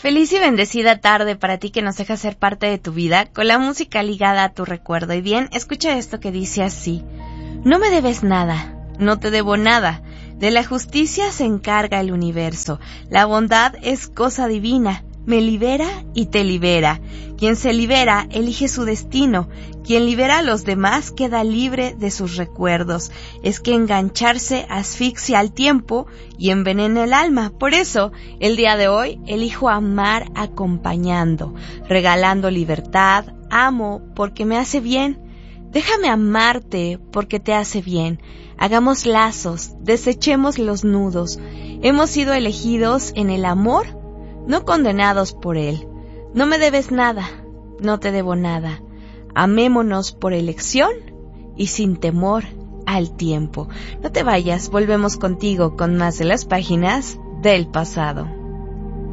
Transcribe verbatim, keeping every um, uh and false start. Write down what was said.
Feliz y bendecida tarde para ti que nos deja ser parte de tu vida con la música ligada a tu recuerdo. Y bien, escucha esto que dice así: no me debes nada, no te debo nada. De la justicia se encarga el universo. La bondad es cosa divina. Me libera y te libera. Quien se libera elige su destino. Quien libera a los demás queda libre de sus recuerdos. Es que engancharse asfixia al tiempo y envenena el alma. Por eso, el día de hoy, elijo amar acompañando, regalando libertad. Amo porque me hace bien. Déjame amarte porque te hace bien. Hagamos lazos, desechemos los nudos. Hemos sido elegidos en el amor, no condenados por él. No me debes nada, no te debo nada. Amémonos por elección y sin temor al tiempo. No te vayas, volvemos contigo con más de las páginas del pasado.